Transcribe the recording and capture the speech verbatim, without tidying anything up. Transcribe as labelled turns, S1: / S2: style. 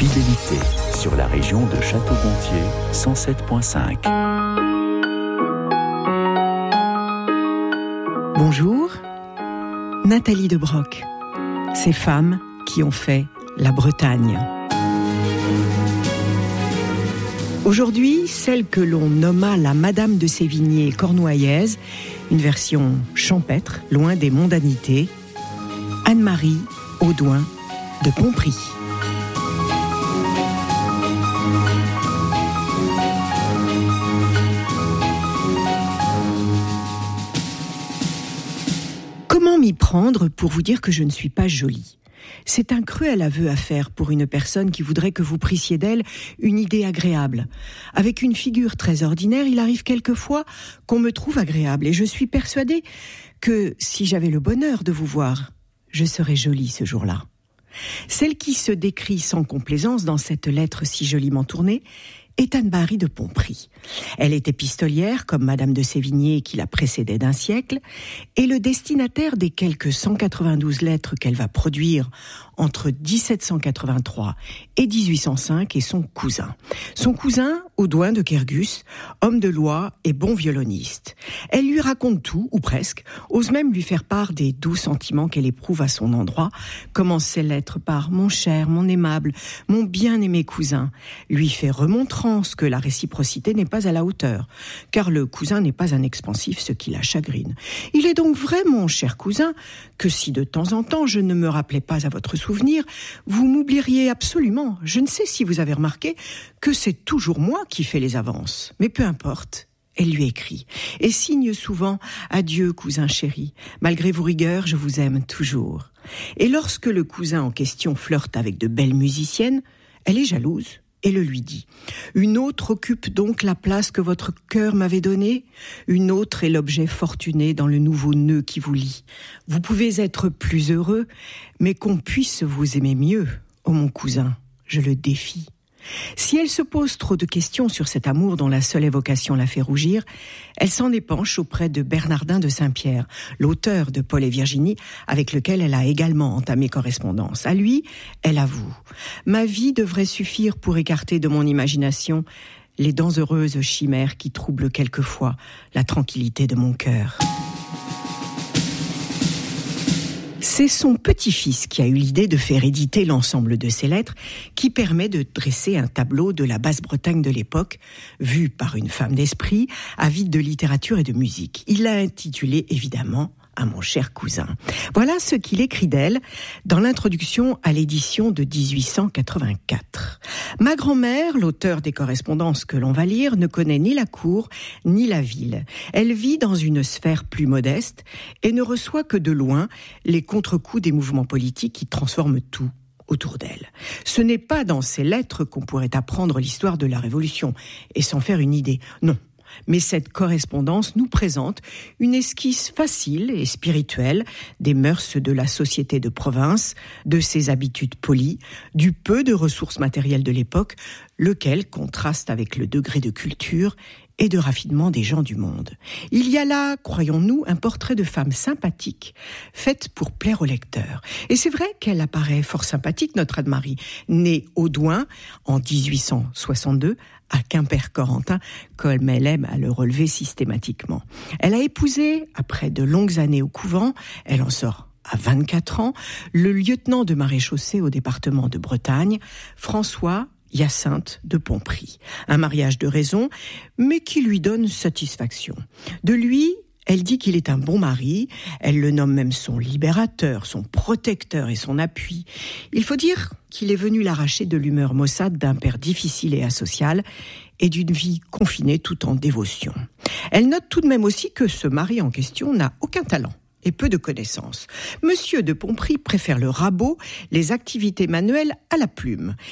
S1: Fidélité sur la région de Château-Gontier cent sept virgule cinq.
S2: Bonjour, Nathalie de Broc. Ces femmes qui ont fait la Bretagne. Aujourd'hui, celle que l'on nomma la Madame de Sévigné cornouaillaise, une version champêtre, loin des mondanités, Anne-Marie Audouin de Pontpry. Comment m'y prendre pour vous dire que je ne suis pas jolie ? C'est un cruel aveu à faire pour une personne qui voudrait que vous prissiez d'elle une idée agréable. Avec une figure très ordinaire, il arrive quelquefois qu'on me trouve agréable et je suis persuadée que si j'avais le bonheur de vous voir, je serais jolie ce jour-là. Celle qui se décrit sans complaisance dans cette lettre si joliment tournée est Anne-Marie de Pontpry. Elle est épistolière, comme Madame de Sévigné qui la précédait d'un siècle, et le destinataire des quelques cent quatre-vingt-douze lettres qu'elle va produire entre dix-sept cent quatre-vingt-trois et dix-huit cent cinq est son cousin. Son cousin, Audouin de Kergus, homme de loi et bon violoniste. Elle lui raconte tout, ou presque, ose même lui faire part des doux sentiments qu'elle éprouve à son endroit, commence ses lettres par « Mon cher, mon aimable, mon bien-aimé cousin », lui fait remontrance que la réciprocité n'est pas à la hauteur, car le cousin n'est pas un expansif, ce qui la chagrine. Il est donc vrai, mon cher cousin, que si de temps en temps je ne me rappelais pas à votre souvenir, vous m'oublieriez absolument. Je ne sais si vous avez remarqué que c'est toujours moi qui fais les avances. Mais peu importe, elle lui écrit et signe souvent « Adieu, cousin chéri, malgré vos rigueurs, je vous aime toujours ». Et lorsque le cousin en question flirte avec de belles musiciennes, elle est jalouse et le lui dit. Une autre occupe donc la place que votre cœur m'avait donnée. Une autre est l'objet fortuné dans le nouveau nœud qui vous lie. Vous pouvez être plus heureux, mais qu'on puisse vous aimer mieux. Oh mon cousin, je le défie. Si elle se pose trop de questions sur cet amour dont la seule évocation la fait rougir, elle s'en épanche auprès de Bernardin de Saint-Pierre, l'auteur de Paul et Virginie, avec lequel elle a également entamé correspondance. À lui, elle avoue « Ma vie devrait suffire pour écarter de mon imagination les dents heureuses chimères qui troublent quelquefois la tranquillité de mon cœur. » C'est son petit-fils qui a eu l'idée de faire éditer l'ensemble de ses lettres, qui permet de dresser un tableau de la Basse-Bretagne de l'époque, vu par une femme d'esprit, avide de littérature et de musique. Il l'a intitulé, évidemment, à mon cher cousin. Voilà ce qu'il écrit d'elle dans l'introduction à l'édition de dix-huit cent quatre-vingt-quatre. Ma grand-mère, l'auteur des correspondances que l'on va lire, ne connaît ni la cour ni la ville. Elle vit dans une sphère plus modeste et ne reçoit que de loin les contre-coups des mouvements politiques qui transforment tout autour d'elle. Ce n'est pas dans ces lettres qu'on pourrait apprendre l'histoire de la Révolution et s'en faire une idée. Non. Mais cette correspondance nous présente une esquisse facile et spirituelle des mœurs de la société de province, de ses habitudes polies, du peu de ressources matérielles de l'époque, lequel contraste avec le degré de culture et de raffinement des gens du monde. Il y a là, croyons-nous, un portrait de femme sympathique, faite pour plaire au lecteur. Et c'est vrai qu'elle apparaît fort sympathique, notre Anne-Marie, née Audouin en dix-huit cent soixante-deux, à Quimper-Corentin, comme elle aime à le relever systématiquement. Elle a épousé, après de longues années au couvent, elle en sort à vingt-quatre ans, le lieutenant de maréchaussée au département de Bretagne, François Hyacinthe de Pontpry. Un mariage de raison, mais qui lui donne satisfaction. De lui, elle dit qu'il est un bon mari, elle le nomme même son libérateur, son protecteur et son appui. Il faut dire qu'il est venu l'arracher de l'humeur maussade d'un père difficile et asocial et d'une vie confinée tout en dévotion. Elle note tout de même aussi que ce mari en question n'a aucun talent et peu de connaissances. Monsieur de Pontpry préfère le rabot, les activités manuelles à la plume.